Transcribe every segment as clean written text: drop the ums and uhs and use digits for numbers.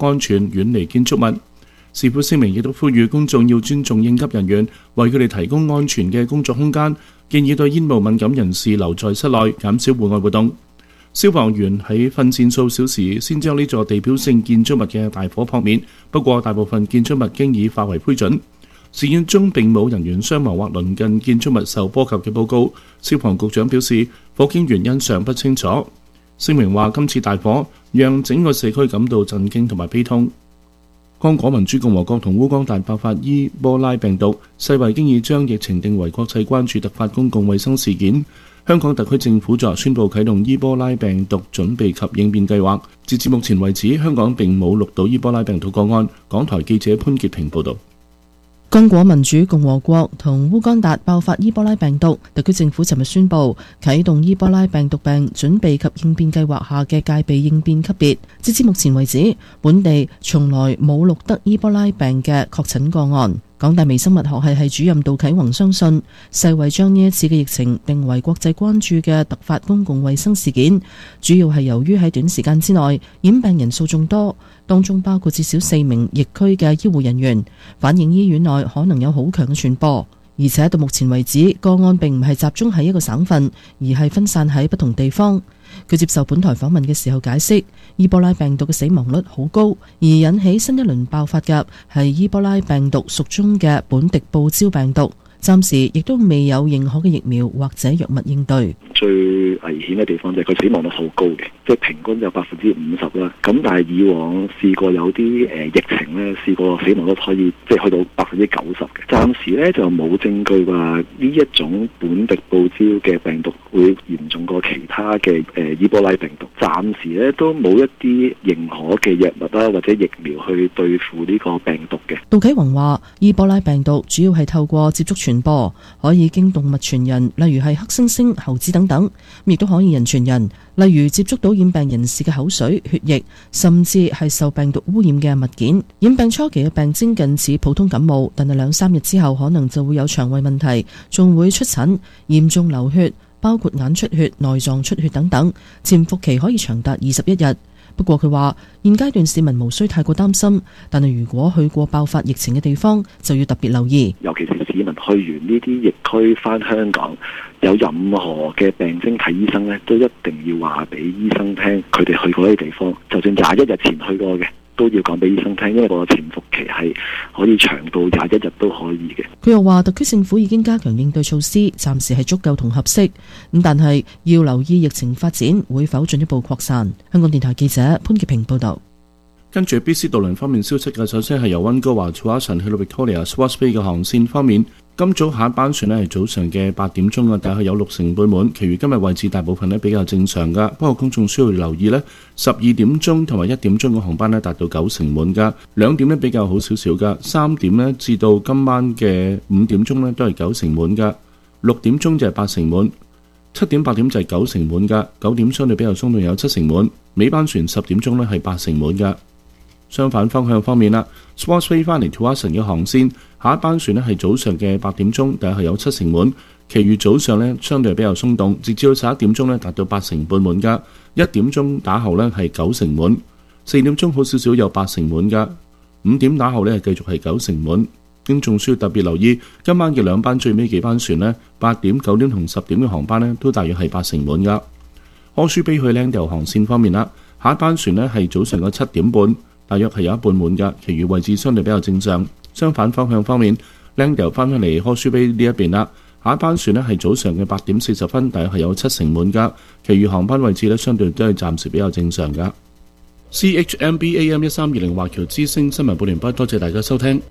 安全，遠離建築物。市府聲明亦都呼籲公眾要尊重應急人員，為佢哋提供安全嘅工作空間，建議對煙霧敏感人士留在室內，減少戶外活動。消防員喺奮戰數小時先將呢座地標性建築物嘅大火撲滅，不過大部分建築物經已化為灰燼。事件中並冇人員傷亡或鄰近建築物受波及嘅報告。消防局長表示，火警原因尚不清楚。聲明話，今次大火讓整個社區感到震驚同埋悲痛。剛果民主共和國同烏干達爆發伊波拉病毒，世衛經已將疫情定為國際關注突發公共衛生事件。香港特區政府昨宣布啟動伊波拉病毒準備及應變計劃。截至目前為止，香港並冇錄到伊波拉病毒個案。港台記者潘潔平報導。 剛果民主共和國同烏干達爆發伊波拉病毒，特區政府尋日宣布啟動伊波拉病毒病準備及應變計劃下嘅戒備應變級別。截至目前為止，本地從來冇錄得伊波拉病嘅確診個案。港大微生物學系主任杜啟宏相信，世衛將呢一次嘅疫情定為國際關注嘅突發公共衛生事件，主要係由於喺短時間之內染病人數眾多，當中包括至少4名疫區嘅醫護人員，反映醫院內可能有好強嘅傳播。而且到目前為止，個案並唔係集中喺一個省份，而係分散喺不同地方。佢接受本台訪問嘅時候解釋，伊波拉病毒嘅死亡率好高，而引起新一輪爆發嘅係伊波拉病毒屬中嘅本迪布焦病毒。暫時亦都未有認可嘅疫苗或者藥物應對。 最危險嘅地方就係佢死亡率好高嘅，即係平均有50%啦。咁但係以往試過有啲疫情咧，試過死亡率可以即係去到90%嘅。暫時咧就冇證據話呢一種本迪布焦嘅病毒會嚴重過其他嘅伊波拉病毒。暫時咧都冇一啲認可嘅藥物啦或者疫苗去對付呢個病毒嘅。 杜啟宏話：伊波拉病毒主要係透過接觸傳播，可以經動物傳人，例如係黑猩猩、猴子等等，亦都可以人傳人，例如接觸到染病人士嘅口水、血液，甚至係受病毒污染嘅物件。染病初期嘅病徵近似普通感冒，但係2-3日之後可能就會有腸胃問題，仲會出疹、嚴重流血，包括眼出血、內臟出血等等，潛伏期可以長達21日。不過佢話，現階段市民無需太過擔心，但係如果去過爆發疫情嘅地方，就要特別留意。 尤其是市民去完呢啲疫區返香港，有任何嘅病徵睇醫生呢，都一定要話俾醫生聽，佢哋去過呢啲地方，就算21日前去過嘅，都要講俾醫生聽，因為個潛伏期係可以長到21日都可以嘅。 佢又話，特區政府已經加強應對措施，暫時係足夠同合適，咁但係要留意疫情發展會否進一步擴散。香港電台記者潘潔平報道。 跟住 BC 渡輪方面消息嘅，首先係由溫哥華 Tsawwassen 去到 Victoria Swartz Bay 嘅航線方面，今早下一班船係早上嘅8點鐘大概有60%半滿，其餘今日位置大部分比較正常噶。不過公眾需要留意12點鐘同埋1點鐘嘅航班達到90%滿噶，2點比較好少少噶，3點至到今晚嘅5點鐘都係90%滿噶，6點鐘就係80%滿，7點8點就係90%滿噶，9點相對比較鬆動有70%滿，尾班船10點鐘係80%滿噶。相反方向方面Swartz Bay 翻嚟 Tsawwassen 嘅航線，下一班船係早上嘅8點鐘，大概係有70%滿，其餘早上相對比較鬆動，直至到11點鐘達到80%半滿噶，1點鐘打後係90%滿，4點鐘好少少有80%滿噶，5點打後繼續係90%滿。公眾需要特別留意今晚嘅2班最尾幾班船8點、9點同10點嘅航班都大約係80%滿噶。柯舒比去 Langdale 航線方面下一班船係早上嘅7點半。大約係有一半滿㗎，其餘位置相對比較正常。相反方向方面 ，Langdale 翻返嚟柯舒比呢一邊下一班船係早上嘅8點40分，大約係有70%滿㗎，其餘航班位置相對都係暫時比較正常㗎。CHMB AM 1320華僑之聲新聞報完畢，多謝大家收聽。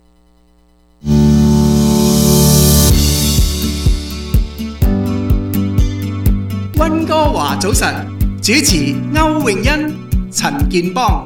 溫哥華早晨，主持歐永欣、陳健邦。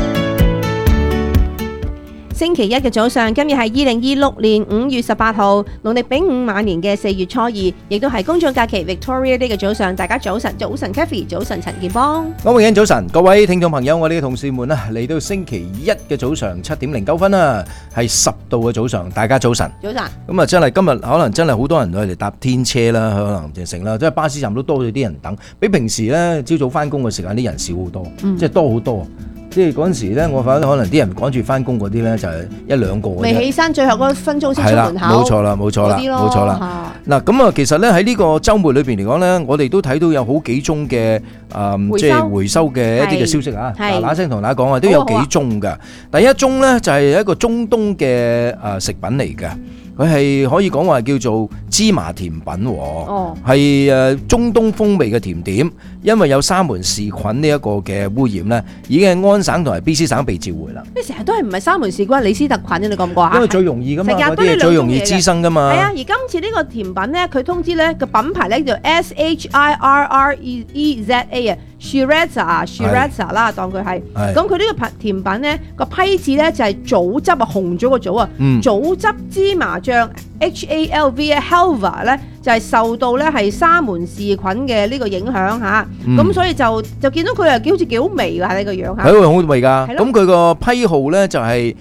星期一嘅早上，今日係2026年5月18號，農曆丙午晚年嘅4月初2，亦都係公眾假期 Victoria Day 嘅早上。大家早晨，早晨 Kathy， 早晨陳健邦。 歐永欣早晨，各位聽眾朋友，我哋嘅同事們嚟到星期一嘅早上7點09分係10度嘅早上，大家早晨。 早晨。 咁真係今日可能真係好多人去嚟搭天車啦，可能就成啦，即係巴士站都多咗啲人等，比平時呢朝早翻工嘅時間啲人少好多，即係多好多。 即係嗰陣時咧，我發覺可能啲人趕住翻工嗰啲咧，就係一兩個嘅啫。 未起身，最後嗰分鐘先出門口。 冇錯啦，冇錯啦，冇錯啦。嗱，咁啊，其實咧喺呢個週末裏邊嚟講咧，我哋都睇到有好幾宗嘅即係回收嘅一啲嘅消息啊。嗱聲同大家講啊，都有幾宗㗎。第一宗咧就係一個中東嘅食品嚟嘅。佢係可以講話叫做芝麻甜品喎，係中東風味嘅甜點，因為有沙門氏菌呢一個嘅污染咧，已經係安省同埋 BC 省被召回啦。 你成日都係唔係沙門氏菌，李斯特菌啫？你覺唔覺啊？ 因為最容易噶嘛，嗰啲係最容易滋生噶嘛。 係啊，而今次呢個甜品咧，佢通知咧個品牌咧叫 SHIRREZA 啊。Shirazza 啦，當佢係咁，佢呢個甜品咧個批次咧就係棗汁啊，紅棗個棗啊，棗汁芝麻醬 HALVA 咧就係受到咧係沙門氏菌嘅呢個影響嚇，咁所以就見到佢係好似幾好味㗎呢個樣嚇， 係好味㗎。咁佢個批號咧就係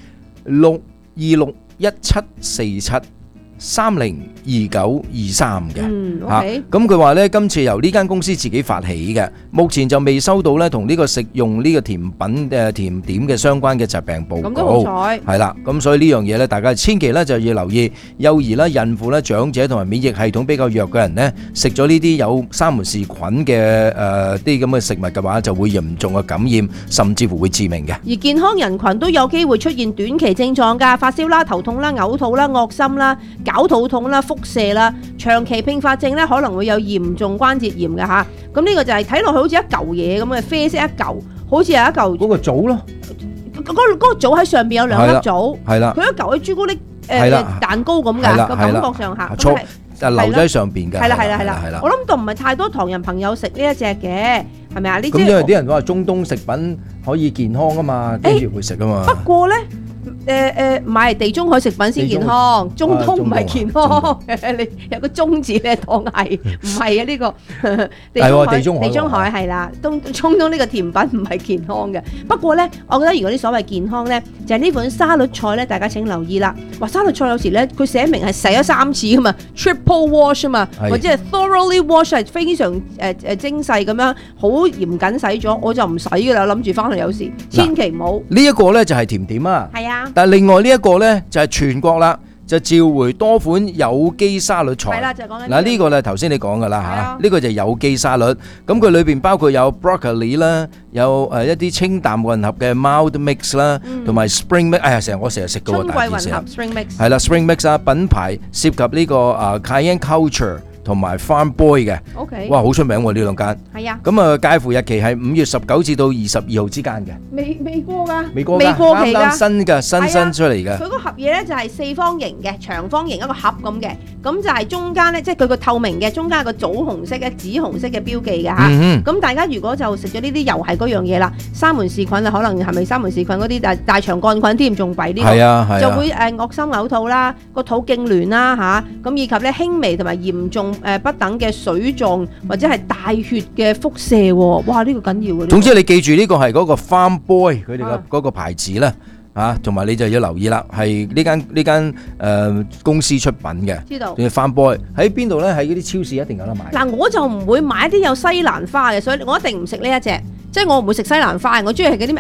6261747302923嘅嚇，咁佢話咧今次由呢間公司自己發起嘅，目前就未收到咧同呢個食用呢個甜品甜點嘅相關嘅疾病報告。咁都好彩，係啦，咁所以呢樣嘢咧，大家千祈咧就要留意，幼兒啦、孕婦啦、長者同埋免疫系統比較弱嘅人咧，食咗呢啲有沙門氏菌嘅啲咁嘅食物嘅話，就會嚴重嘅感染，甚至乎會致命嘅。 而健康人群都有機會出現短期症狀㗎，發燒啦、頭痛啦、嘔吐啦、惡心啦、絞肚痛啦、腹瀉啦，長期併發症咧可能會有嚴重關節炎嘅嚇。咁呢個就係睇落去好似一嚿嘢咁嘅啡色一嚿，好似係一嚿嗰個棗咯。 嗰個棗喺上邊有兩粒棗， 係啦， 佢一嚿喺朱古力蛋糕咁㗎個感覺上下， 就留咗喺上邊㗎。係啦， 我諗都唔係太多唐人朋友食呢一隻嘅，係咪啊？呢隻咁因為啲人話中東食品可以健康啊嘛，跟住會食啊嘛。 不過咧。唔係地中海食品先健康，中東唔係健康。你有個中字咧，當係唔係啊？呢個地中海係啦，中東呢個甜品唔係健康嘅。不過咧，我覺得如果啲所謂健康咧，就係呢款沙律菜咧，大家請留意啦。話沙律菜有時咧，佢寫明係洗咗3次噶嘛 ，triple wash 啊嘛，或者係 thoroughly wash 係非常精細咁樣，好嚴謹洗咗，我就唔洗噶啦，諗住翻去有時千祈唔好。 呢一個咧就係甜點啊， 係啊。 但係另外呢一個咧就係全國啦，就召回多款有機沙律菜。 係啦，就係講緊嗱呢個咧頭先你講噶啦嚇，呢個就係有機沙律。咁佢裏邊包括有 broccoli 啦，有一啲清淡混合嘅 mild mix 啦，同埋 spring mix。我成日食嘅喎， 春季混合 spring mix。 係啦 spring mix 啊，品牌涉及呢個Cayenne Culture。同埋 Farm Boy 嘅，哇好出名喎呢兩間。係啊，咁啊介乎日期係5月19至到22號之間嘅。 未過㗎， 未過期㗎， 啱新嘅新出嚟嘅。 佢個盒嘢咧就係4方形嘅，長方形一個盒咁嘅，咁就係中間咧，即係佢個透明嘅，中間有個棗紅色嘅紫紅色嘅標記嘅嚇。咁大家如果就食咗呢啲又係嗰樣嘢啦，沙門氏菌啊，可能係咪沙門氏菌嗰啲大腸桿菌添，仲弊呢個，就會惡心嘔吐啦，個肚痙攣啦嚇，咁以及咧輕微同埋嚴重。不等嘅水狀或者係大血嘅腹瀉喎，哇！呢個緊要嘅。總之你記住呢個係嗰個 Farm Boy 佢哋嘅嗰個牌子啦，嚇，同埋你就要留意啦，係呢間公司出品嘅。知道。仲要 Farm Boy 喺邊度咧？喺嗰啲超市一定有得買。嗱， 我就唔會買啲有西蘭花嘅，所以我一定唔食呢一隻。即係我唔會食西蘭花，我中意係嗰啲咩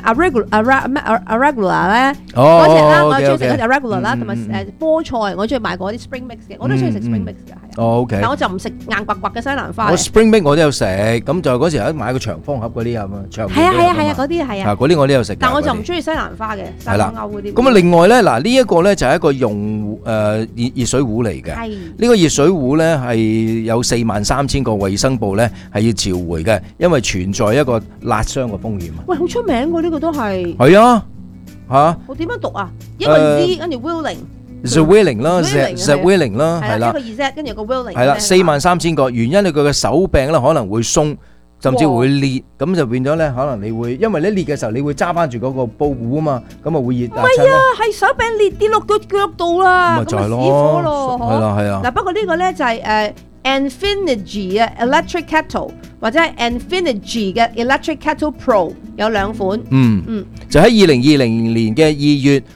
arugula 咧嗰隻啦，我中意食嗰隻 arugula 啦，同埋菠菜，我中意買嗰啲 spring mix 嘅，我都中意食 spring mix 嘅，係啊。 OK。 但我就唔食硬刮刮嘅西蘭花。 我 spring mix 我都有食，咁就嗰時喺買個長方盒嗰啲啊嘛，長。 係啊，嗰啲係啊。 嗰啲我都有食。 但我就唔中意西蘭花嘅，西蘭歐嗰啲。 咁啊，另外咧，嗱呢一個咧就係一個用熱水壺嚟嘅。係。呢個熱水壺咧係有43000個衛生部咧係要召回嘅，因為存在一個辣傷嘅風險啊！ 喂，好出名喎，呢個都係。 係啊，嚇！ 我點樣讀啊？一個 Z 跟住 Willing 啦 ，Willing 啦，係啦。 一個 Z 跟住個 Willing。 係啦，43000個，原因係佢嘅手柄咧可能會鬆，甚至會裂，咁就變咗咧，可能你會因為你裂嘅時候，你會揸翻住嗰個布壺啊嘛，咁啊會熱。 唔係啊，係手柄裂跌落個腳度啦，咁咪死火咯， 係啦係啊。 嗱，不過呢個咧就係Infinity 嘅 Electric Kettle 或者係 Infinity 嘅 Electric Kettle Pro 有2款。 就喺2020年嘅2月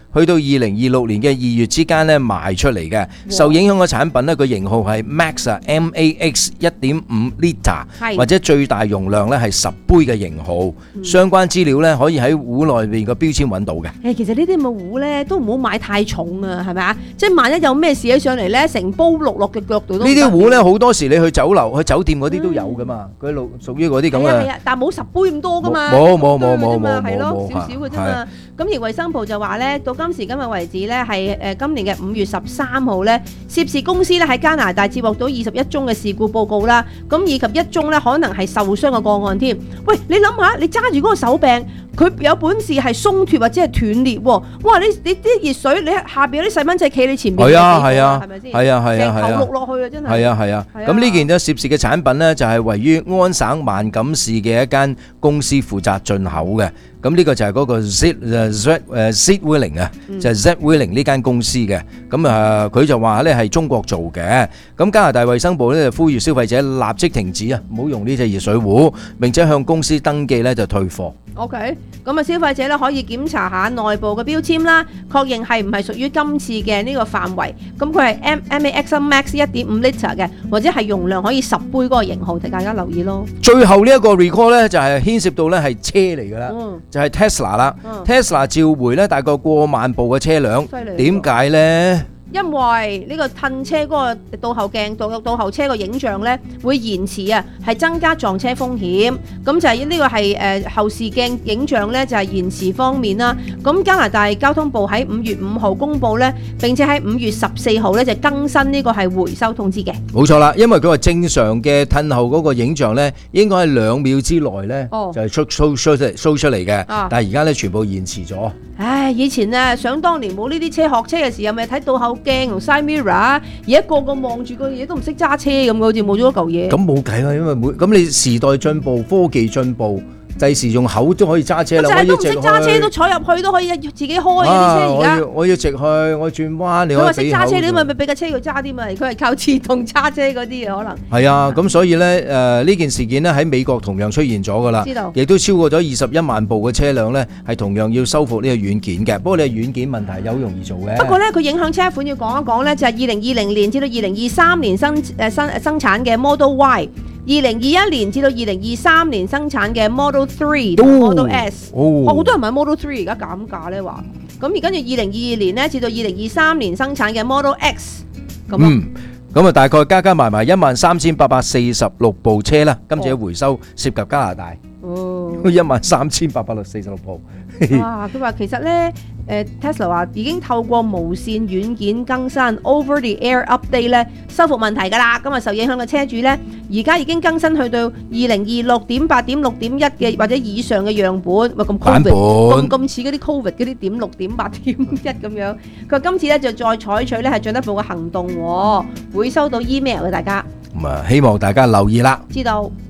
去到2026年嘅2月之間咧賣出嚟嘅。受影響嘅產品咧，個型號係 Max 啊 MAX 1.5 liter 或者最大容量咧係10杯嘅型號。相關資料咧可以喺壺內邊個標籤揾到嘅。 其實呢啲咁嘅壺咧都唔好買太重啊，係咪啊？即係萬一有咩事起上嚟咧，成煲落嘅腳度都呢啲壺咧好多時你去酒樓、去酒店嗰啲都有噶嘛，佢屬於嗰啲咁嘅。 係啊，但冇10杯咁多噶嘛。 冇， 係咯，少少嘅啫嘛。咁而衛生部就話咧，到今時今日為止咧，係今年嘅5月13號咧，涉事公司咧喺加拿大接獲到21宗嘅事故報告啦，咁以及1宗咧可能係受傷嘅個案添。喂，你諗下，你揸住嗰個手柄，佢有本事係鬆脱或者係斷裂喎，哇！你啲熱水，你下邊有啲細蚊仔企你前面，係啊， 係咪先？ 係啊， 成頭落去啊，真係。 係啊。咁呢件咧涉事嘅產品咧就係位於安省萬錦市嘅一間公司負責進口嘅。咁呢個就係嗰個 Zwilling 啊，就係 Zwilling 呢間公司嘅。咁佢就話咧係中國做嘅。咁加拿大衛生部咧就呼籲消費者立即停止啊，唔好用呢隻熱水壺，並且向公司登記咧就退貨。 OK， 咁消費者咧可以檢查下內部嘅標籤啦，確認係唔係屬於今次嘅呢個範圍。咁佢係 MAX Max 1.5 liter 嘅，或者係容量可以10杯嗰個型號，大家留意咯。 最後呢一個 recall 咧就係牽涉到咧係車嚟㗎啦，就係 Tesla 啦。Tesla 召回咧大概過萬部嘅車輛，點解咧？ 因為呢個褪車嗰個倒後鏡、倒後車個影像咧會延遲啊，係增加撞車風險。咁就係呢個係後視鏡影像咧就係延遲方面啦。咁加拿大交通部喺5月5號公佈咧，並且喺5月14號咧就更新呢個係回收通知嘅。 冇錯啦，因為佢話正常嘅褪後嗰個影像咧應該係2秒之內咧就係 show 出嚟嘅，但係而家咧全部延遲咗。 唉，以前啊，想當年冇呢啲車學車嘅時候，咪睇倒後鏡同 side mirror， 而家個個望住個嘢都唔識揸車咁，好似冇咗一嚿嘢。 咁冇計啦，因為咁你時代進步，科技進步。第時用口都可以揸車啦， 我都唔識揸車都坐入去都可以自己開嘅啲車而家。我要直去，我轉彎，你可以俾口。佢話識揸車， 你咪俾架車佢揸啲嘛？佢係靠自動揸車嗰啲可能。 係啊，咁所以咧呢件事件咧喺美國同樣出現咗㗎啦，亦都超過咗21萬部嘅車輛咧係同樣要修復呢個軟件嘅。不過你係軟件問題有好容易做嘅。 不過咧佢影響車款要講一講咧，就係2020年至到2023年生產嘅 Model Y。2021年至到2023年生產嘅 Model 3同 Model S， 好多人買 Model 3而家減價咧話，咁而跟住2022年咧至到2023年生產嘅 Model X， 咁啊大概加埋13,846部車啦，今次嘅回收涉及加拿大，13,846部。 哇！佢話其實咧，Tesla 話已經透過無線軟件更新 Over the Air Update 咧，修復問題㗎啦。咁啊受影響嘅車主咧，而家已經更新去到 2026.8.6.1 嘅或者以上嘅樣本，咁 Covid 咁似嗰啲 Covid 嗰啲.6.8.1咁樣。佢話今次咧就再採取咧係進一步嘅行動，會收到 email 嘅大家。 咁啊，希望大家留意啦。 知道。